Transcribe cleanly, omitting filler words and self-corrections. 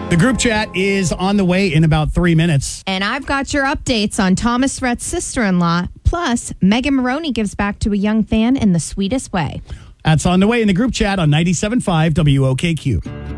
The group chat is on the way in about 3 minutes. And I've got your updates on Thomas Rhett's sister-in-law. Plus, Megan Maroney gives back to a young fan in the sweetest way. That's on the way in the group chat on 97.5 WOKQ.